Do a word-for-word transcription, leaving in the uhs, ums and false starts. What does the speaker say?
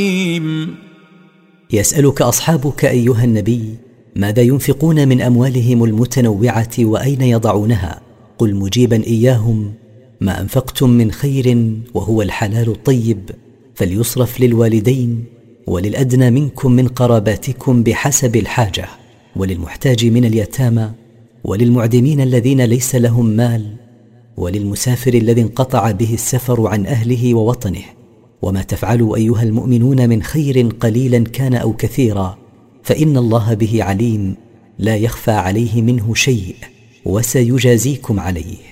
يسألك أصحابك أيها النبي ماذا ينفقون من أموالهم المتنوعة وأين يضعونها؟ قل مجيبا إياهم: ما أنفقتم من خير وهو الحلال الطيب فليصرف للوالدين وللأدنى منكم من قراباتكم بحسب الحاجة، وللمحتاج من اليتامى، وللمعدمين الذين ليس لهم مال، وللمسافر الذي انقطع به السفر عن أهله ووطنه. وما تفعلوا أيها المؤمنون من خير قليلا كان أو كثيرا فإن الله به عليم، لا يخفى عليه منه شيء، وسيجازيكم عليه.